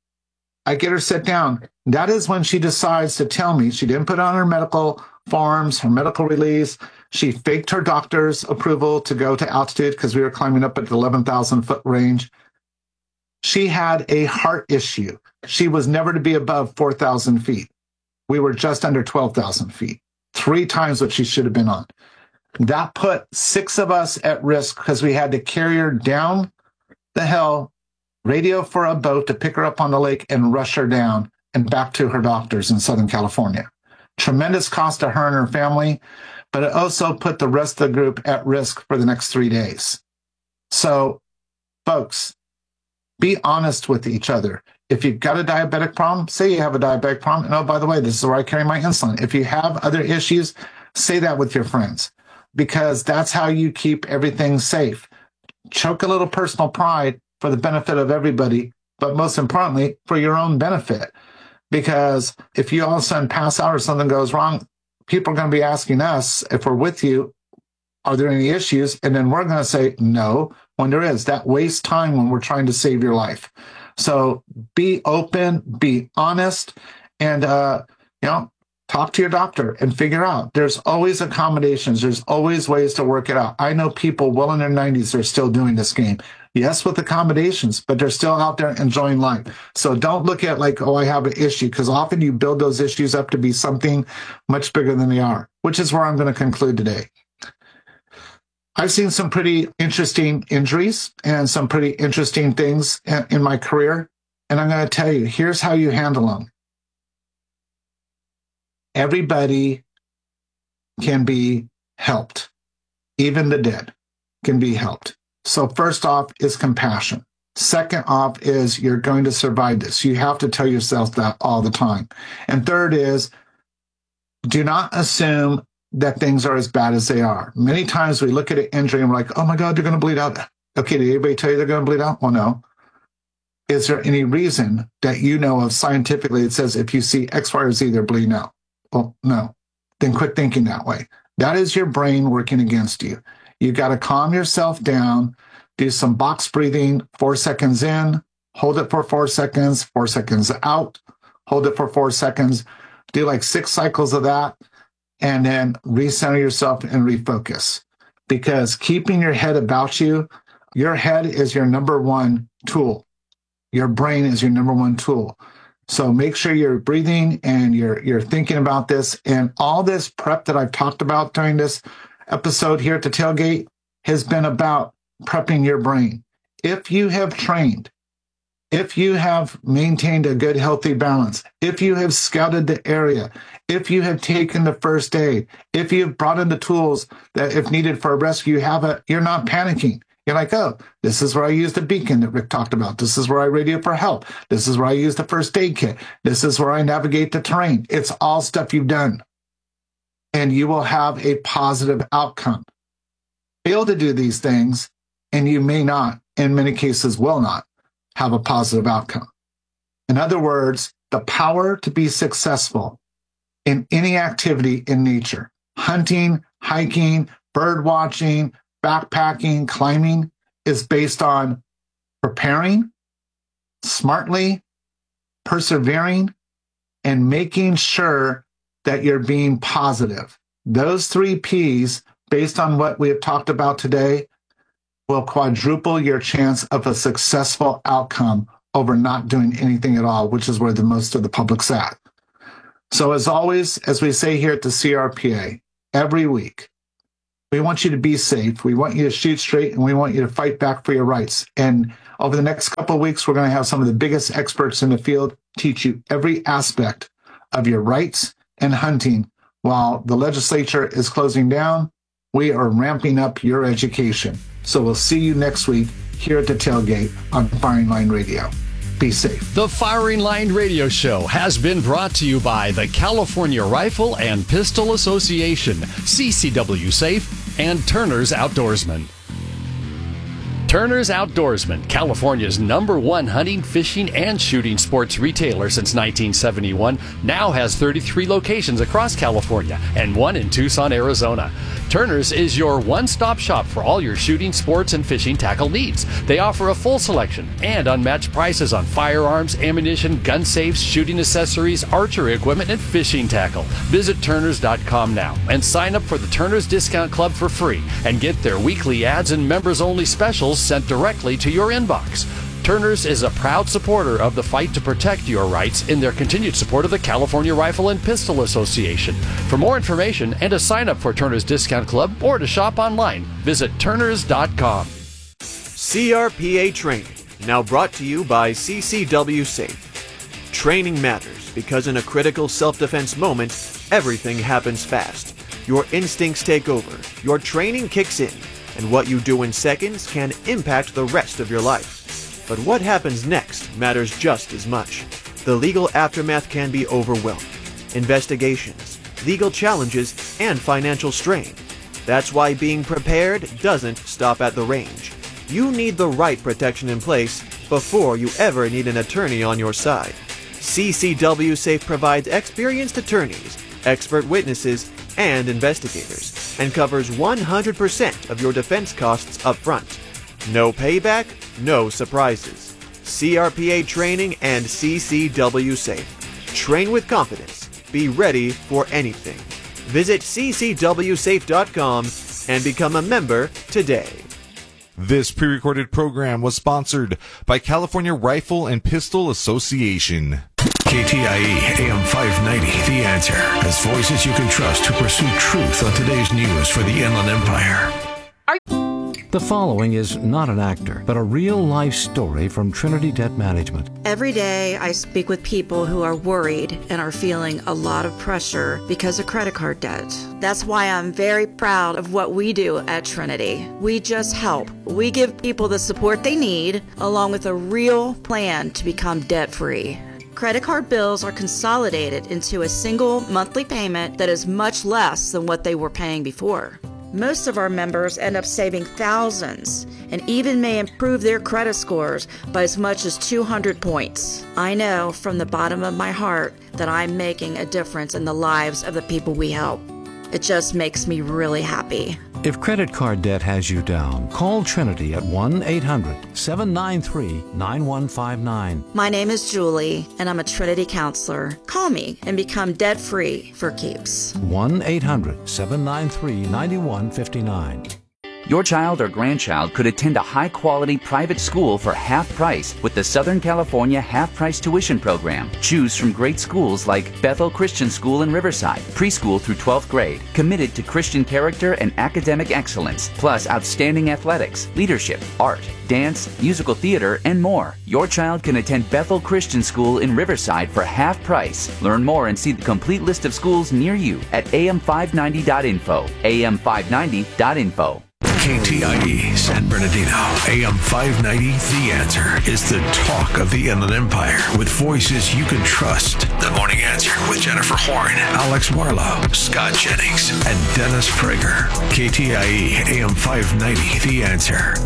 Speaker 2: I get her sit down. That is when she decides to tell me she didn't put on her medical forms, her medical release. She faked her doctor's approval to go to altitude because we were climbing up at the eleven thousand foot range. She had a heart issue. She was never to be above four thousand feet. We were just under twelve thousand feet, three times what she should have been on. That put six of us at risk because we had to carry her down the hill, radio for a boat to pick her up on the lake and rush her down and back to her doctors in Southern California. Tremendous cost to her and her family, but it also put the rest of the group at risk for the next three days. So, folks, be honest with each other. If you've got a diabetic problem, say you have a diabetic problem. And oh, by the way, this is where I carry my insulin. If you have other issues, say that with your friends, because that's how you keep everything safe. Choke a little personal pride for the benefit of everybody, but most importantly, for your own benefit. Because if you all of a sudden pass out or something goes wrong, people are going to be asking us, if we're with you, are there any issues? And then we're going to say no when there is. That wastes time when we're trying to save your life. So be open, be honest, and, uh, you know, talk to your doctor and figure out. There's always accommodations. There's always ways to work it out. I know people well in their nineties are still doing this game. Yes, with accommodations, but they're still out there enjoying life. So don't look at like, oh, I have an issue, because often you build those issues up to be something much bigger than they are, which is where I'm going to conclude today. I've seen some pretty interesting injuries and some pretty interesting things in my career. And I'm going to tell you, here's how you handle them. Everybody can be helped. Even the dead can be helped. So first off is compassion. Second off is you're going to survive this. You have to tell yourself that all the time. And third is do not assume that things are as bad as they are. Many times we look at an injury and we're like, oh my God, they're going to bleed out. Okay, did anybody tell you they're going to bleed out? Well, no. Is there any reason that you know of scientifically that says if you see X, Y, or Z, they're bleeding out? Well, no. Then quit thinking that way. That is your brain working against you. You got to calm yourself down, do some box breathing, four seconds in, hold it for four seconds, four seconds out, hold it for four seconds, do like six cycles of that, and then recenter yourself and refocus. Because keeping your head about you, your head is your number one tool. Your brain is your number one tool. So make sure you're breathing and you're you're thinking about this. And all this prep that I've talked about during this episode here at the Tailgate has been about prepping your brain. If you have trained, if you have maintained a good, healthy balance, if you have scouted the area, if you have taken the first aid, if you've brought in the tools that if needed for a rescue, you have a, you're not panicking. You're like, oh, this is where I use the beacon that Rick talked about. This is where I radio for help. This is where I use the first aid kit. This is where I navigate the terrain. It's all stuff you've done. And you will have a positive outcome. Fail to do these things, and you may not, in many cases will not, have a positive outcome. In other words, the power to be successful in any activity in nature, hunting, hiking, bird watching, backpacking, climbing, is based on preparing smartly, persevering, and making sure that you're being positive. Those three P's, based on what we have talked about today, will quadruple your chance of a successful outcome over not doing anything at all, which is where the most of the public's at. So as always, as we say here at the C R P A, every week. We want you to be safe. We want you to shoot straight, and we want you to fight back for your rights. And over the next couple of weeks, we're going to have some of the biggest experts in the field teach you every aspect of your rights and hunting. While the legislature is closing down, we are ramping up your education. So we'll see you next week here at the tailgate on Firing Line Radio. Be safe.
Speaker 1: The Firing Line Radio Show has been brought to you by the California Rifle and Pistol Association, C C W Safe, and Turner's Outdoorsman. Turner's Outdoorsman, California's number one hunting, fishing, and shooting sports retailer since nineteen seventy-one, now has thirty-three locations across California and one in Tucson, Arizona. Turner's is your one-stop shop for all your shooting, sports, and fishing tackle needs. They offer a full selection and unmatched prices on firearms, ammunition, gun safes, shooting accessories, archery equipment, and fishing tackle. Visit Turners dot com now and sign up for the Turner's Discount Club for free and get their weekly ads and members-only specials sent directly to your inbox. Turner's is a proud supporter of the fight to protect your rights in their continued support of the California Rifle and Pistol Association. For more information and to sign up for Turner's Discount Club or to shop online, visit Turners dot com.
Speaker 4: C R P A Training, now brought to you by C C W Safe. Training matters because in a critical self-defense moment, everything happens fast. Your instincts take over, your training kicks in, and what you do in seconds can impact the rest of your life. But what happens next matters just as much. The legal aftermath can be overwhelming. Investigations, legal challenges, and financial strain. That's why being prepared doesn't stop at the range. You need the right protection in place before you ever need an attorney on your side. C C W Safe provides experienced attorneys, expert witnesses, and investigators, and covers one hundred percent of your defense costs up front. No payback, no surprises. C R P A Training and C C W Safe. Train with confidence. Be ready for anything. Visit C C W safe dot com and become a member today.
Speaker 9: This pre-recorded program was sponsored by California Rifle and Pistol Association.
Speaker 3: K T I E A M five ninety, The Answer, has voices you can trust to pursue truth on today's news for the Inland Empire.
Speaker 7: The following is not an actor, but a real-life story from Trinity Debt Management.
Speaker 13: Every day I speak with people who are worried and are feeling a lot of pressure because of credit card debt. That's why I'm very proud of what we do at Trinity. We just help. We give people the support they need, along with a real plan to become debt-free. Credit card bills are consolidated into a single monthly payment that is much less than what they were paying before. Most of our members end up saving thousands and even may improve their credit scores by as much as two hundred points. I know from the bottom of my heart that I'm making a difference in the lives of the people we help. It just makes me really happy.
Speaker 7: If credit card debt has you down, call Trinity at one eight hundred seven nine three nine one five nine.
Speaker 13: My name is Julie, and I'm a Trinity counselor. Call me and become debt-free for keeps.
Speaker 7: one eight hundred seven nine three nine one five nine.
Speaker 14: Your child or grandchild could attend a high-quality private school for half price with the Southern California half-price tuition program. Choose from great schools like Bethel Christian School in Riverside, preschool through twelfth grade, committed to Christian character and academic excellence, plus outstanding athletics, leadership, art, dance, musical theater, and more. Your child can attend Bethel Christian School in Riverside for half price. Learn more and see the complete list of schools near you at A M five ninety dot info. A M five ninety dot info.
Speaker 3: K T I E San Bernardino, A M five ninety, The Answer, is the talk of the Inland Empire with voices you can trust. The Morning Answer with Jennifer Horn, Alex Marlowe, Scott Jennings, and Dennis Prager. K T I E A M five ninety, The Answer.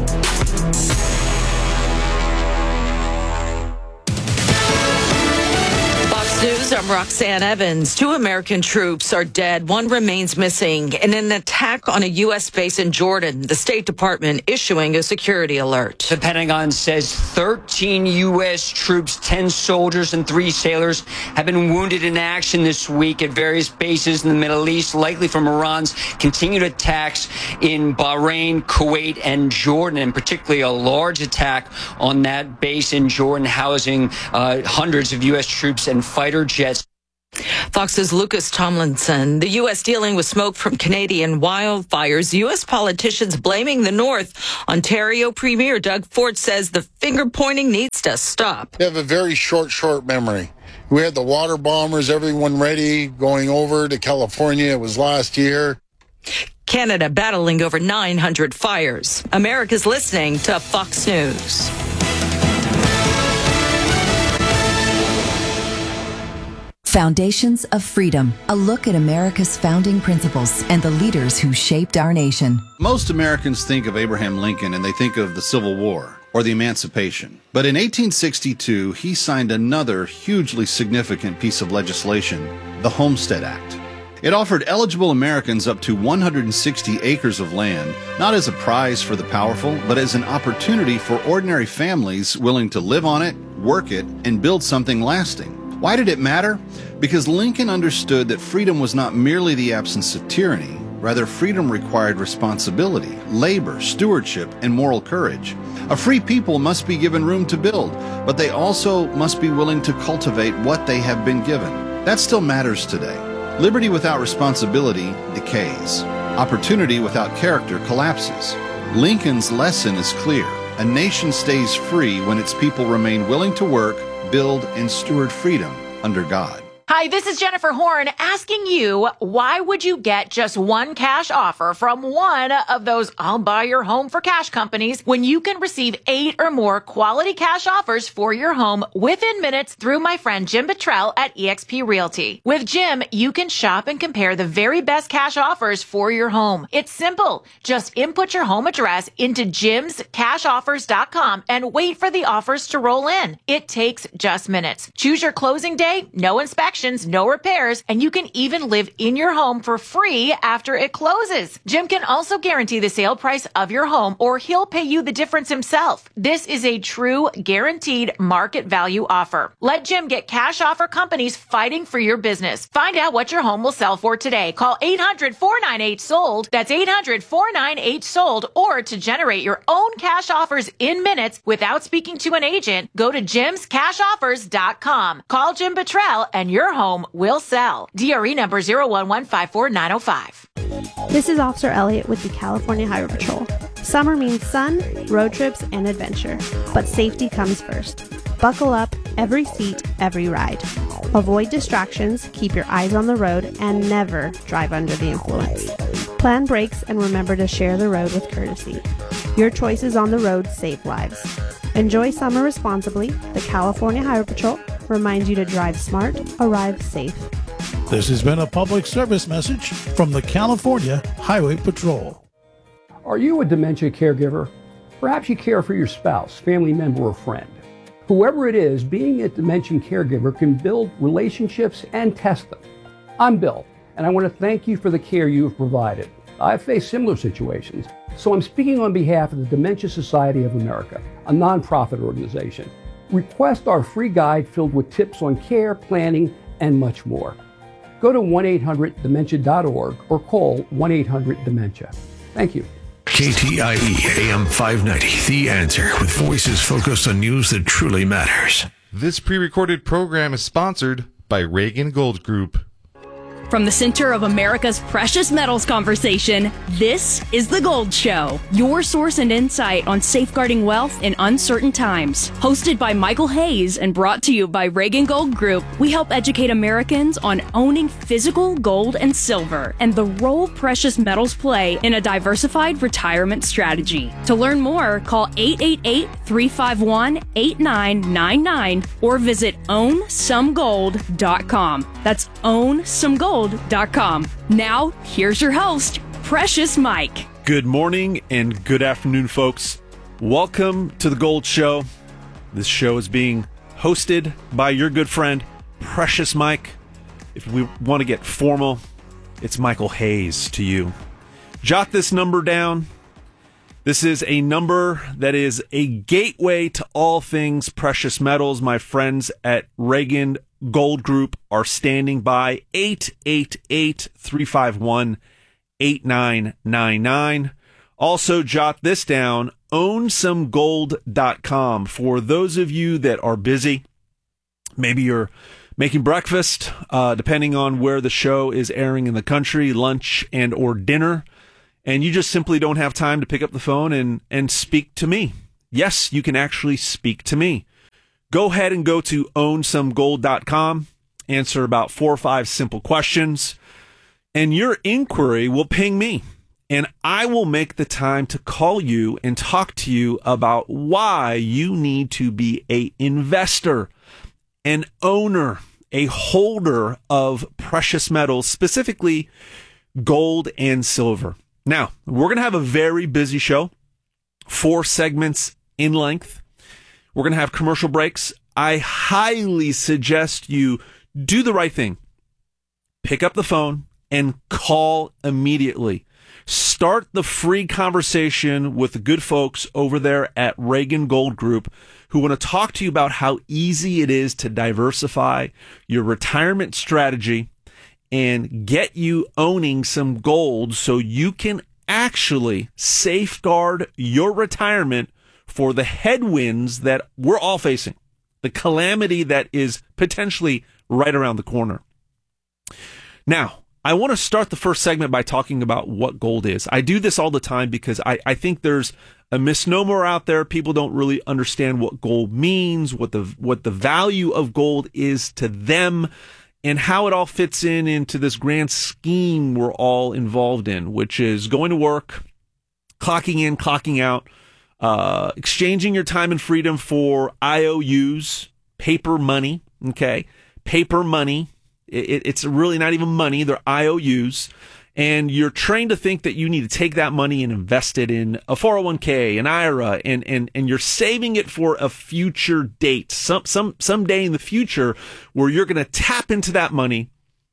Speaker 15: News, I'm Roxanne Evans. Two American troops are dead. One remains missing in an attack on a U S base in Jordan. The State Department issuing a security alert.
Speaker 16: The Pentagon says thirteen U S troops, ten soldiers, and three sailors have been wounded in action this week at various bases in the Middle East, likely from Iran's continued attacks in Bahrain, Kuwait, and Jordan, and particularly a large attack on that base in Jordan, housing uh, hundreds of U S troops and fighter jets.
Speaker 15: Fox's Lucas Tomlinson. The U S dealing with smoke from Canadian wildfires. U S politicians blaming the North. Ontario Premier Doug Ford says the finger-pointing needs to stop.
Speaker 17: They have a very short, short memory. We had the water bombers, everyone ready, going over to California. It was last year.
Speaker 15: Canada battling over nine hundred fires. America's listening to Fox News.
Speaker 18: Foundations of Freedom, a look at America's founding principles and the leaders who shaped our nation.
Speaker 19: Most Americans think of Abraham Lincoln and they think of the Civil War or the Emancipation. But in eighteen sixty-two, he signed another hugely significant piece of legislation, the Homestead Act. It offered eligible Americans up to one hundred sixty acres of land, not as a prize for the powerful, but as an opportunity for ordinary families willing to live on it, work it, and build something lasting. Why did it matter? Because Lincoln understood that freedom was not merely the absence of tyranny. Rather, freedom required responsibility, labor, stewardship, and moral courage. A free people must be given room to build, but they also must be willing to cultivate what they have been given. That still matters today. Liberty without responsibility decays. Opportunity without character collapses. Lincoln's lesson is clear. A nation stays free when its people remain willing to work, build, and steward freedom under God.
Speaker 20: Hi, this is Jennifer Horn asking you, why would you get just one cash offer from one of those I'll buy your home for cash companies when you can receive eight or more quality cash offers for your home within minutes through my friend Jim Buttrell at eXp Realty? With Jim, you can shop and compare the very best cash offers for your home. It's simple. Just input your home address into jims cash offers dot com and wait for the offers to roll in. It takes just minutes. Choose your closing day, no inspection, no repairs, and you can even live in your home for free after it closes. Jim can also guarantee the sale price of your home, or he'll pay you the difference himself. This is a true guaranteed market value offer. Let Jim get cash offer companies fighting for your business. Find out what your home will sell for today. Call eight hundred, four nine eight, sold. That's eight hundred, four nine eight, sold. Or to generate your own cash offers in minutes without speaking to an agent, go to jims cash offers dot com. Call Jim Buttrell and your home will sell. D R E number zero one one five four nine zero five.
Speaker 21: This is Officer Elliott with the California Highway Patrol. Summer means sun, road trips, and adventure. But safety comes first. Buckle up, every seat, every ride. Avoid distractions, keep your eyes on the road, and never drive under the influence. Plan brakes and remember to share the road with courtesy. Your choices on the road save lives. Enjoy summer responsibly. The California Highway Patrol reminds you to drive smart, arrive safe.
Speaker 5: This has been a public service message from the California Highway Patrol.
Speaker 22: Are you a dementia caregiver? Perhaps you care for your spouse, family member, or friend. Whoever it is, being a dementia caregiver can build relationships and test them. I'm Bill, and I want to thank you for the care you have provided. I've faced similar situations, so I'm speaking on behalf of the Dementia Society of America, a nonprofit organization. Request our free guide filled with tips on care, planning, and much more. Go to one eight hundred dementia dot org or call one eight hundred dementia. Thank you.
Speaker 3: K T I E A M five ninety, The Answer, with voices focused on news that truly matters.
Speaker 9: This pre-recorded program is sponsored by Reagan Gold Group.
Speaker 23: From the center of America's precious metals conversation, this is The Gold Show, your source and insight on safeguarding wealth in uncertain times. Hosted by Michael Hayes and brought to you by Reagan Gold Group, we help educate Americans on owning physical gold and silver and the role precious metals play in a diversified retirement strategy. To learn more, call eight eight eight, three five one, eight nine nine nine or visit own some gold dot com. That's own some gold dot com. Now, here's your host, Precious Mike.
Speaker 24: Good morning and good afternoon, folks. Welcome to The Gold Show. This show is being hosted by your good friend, Precious Mike. If we want to get formal, it's Michael Hayes to you. Jot this number down. This is a number that is a gateway to all things precious metals. My friends at Reagan Gold Group are standing by. Eight eight eight, three five one, eight nine nine nine. Also, jot this down, own some gold dot com. For those of you that are busy, maybe you're making breakfast, uh, depending on where the show is airing in the country, lunch and or dinner, and you just simply don't have time to pick up the phone and, and speak to me. Yes, you can actually speak to me. Go ahead and go to own some gold dot com, answer about four or five simple questions, and your inquiry will ping me. And I will make the time to call you and talk to you about why you need to be an investor, an owner, a holder of precious metals, specifically gold and silver. Now, we're going to have a very busy show, four segments in length. We're going to have commercial breaks. I highly suggest you do the right thing. Pick up the phone and call immediately. Start the free conversation with the good folks over there at Reagan Gold Group who want to talk to you about how easy it is to diversify your retirement strategy and get you owning some gold so you can actually safeguard your retirement for the headwinds that we're all facing, the calamity that is potentially right around the corner. Now, I want to start the first segment by talking about what gold is. I do this all the time because I, I think there's a misnomer out there. People don't really understand what gold means, what the what the value of gold is to them, and how it all fits in into this grand scheme we're all involved in, which is going to work, clocking in, clocking out, uh, exchanging your time and freedom for I O Us, paper money, okay? Paper money. It, it's really not even money. They're I O Us. And you're trained to think that you need to take that money and invest it in a four oh one k, an I R A, and, and, and you're saving it for a future date, some, some, someday in the future where you're going to tap into that money,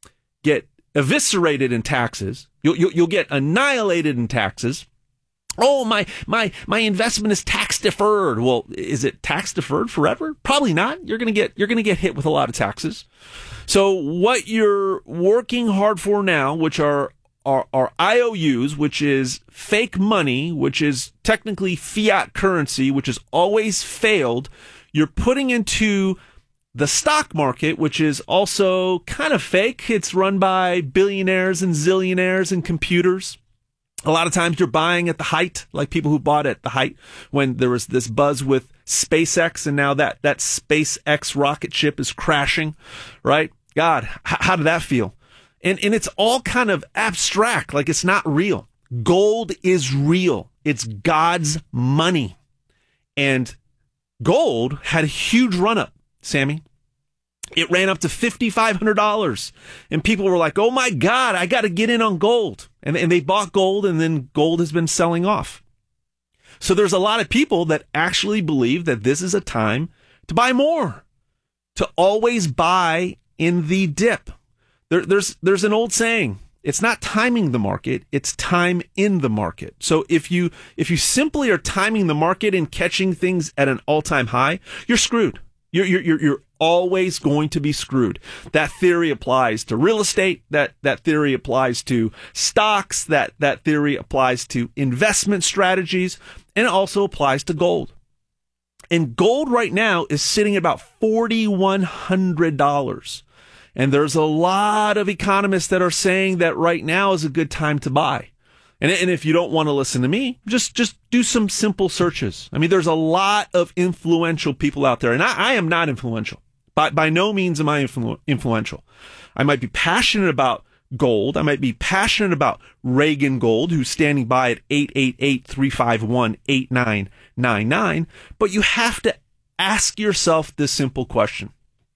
Speaker 24: get eviscerated in taxes. You'll, you'll, you'll get annihilated in taxes. Oh, my, my, my investment is tax deferred. Well, is it tax deferred forever? Probably not. You're going to get, you're going to get hit with a lot of taxes. So what you're working hard for now, which are, are, are I O Us, which is fake money, which is technically fiat currency, which has always failed, you're putting into the stock market, which is also kind of fake. It's run by billionaires and zillionaires and computers. A lot of times you're buying at the height, like people who bought at the height when there was this buzz with SpaceX, and now that, that SpaceX rocket ship is crashing, right? God, h- how did that feel? And and it's all kind of abstract, like it's not real. Gold is real. It's God's money. And gold had a huge run-up, Sammy. It ran up to five thousand five hundred dollars. And people were like, oh my God, I got to get in on gold. And, and they bought gold, and then gold has been selling off. So there's a lot of people that actually believe that this is a time to buy more, to always buy in the dip. There, there's there's an old saying, it's not timing the market, it's time in the market. So if you if you simply are timing the market and catching things at an all-time high, you're screwed. You're you're you're always going to be screwed. That theory applies to real estate. That that theory applies to stocks. That that theory applies to investment strategies, and it also applies to gold. And gold right now is sitting at about four thousand one hundred dollars. And there's a lot of economists that are saying that right now is a good time to buy. And, and if you don't want to listen to me, just, just do some simple searches. I mean, there's a lot of influential people out there, and I, I am not influential. By, by no means am I influ- influential. I might be passionate about gold. I might be passionate about Reagan Gold, who's standing by at eight eight eight, three five one, eight nine nine nine. But you have to ask yourself this simple question.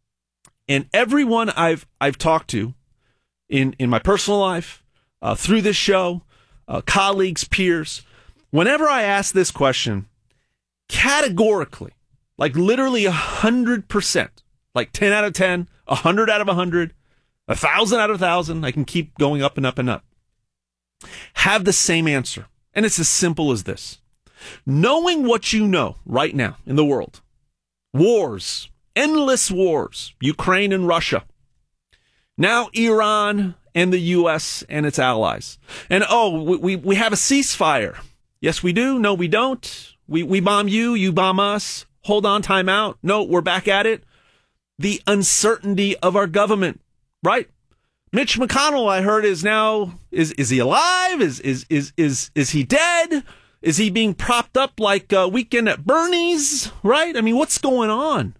Speaker 24: And everyone I've I've talked to in, in my personal life, uh, through this show, uh, colleagues, peers, whenever I ask this question, categorically, like literally one hundred percent, like ten out of ten, one hundred out of one hundred, one thousand out of one thousand, I can keep going up and up and up, have the same answer. And it's as simple as this. Knowing what you know right now in the world, wars, endless wars, Ukraine and Russia, now Iran and the U S and its allies. And oh, we, we have a ceasefire. Yes, we do. No, we don't. We, we bomb you, you bomb us. Hold on, time out. No, we're back at it. the uncertainty of our government, right? Mitch McConnell, I heard, is now is is he alive? Is is is is is he dead? Is he being propped up like uh, Weekend at Bernie's? Right? I mean, what's going on?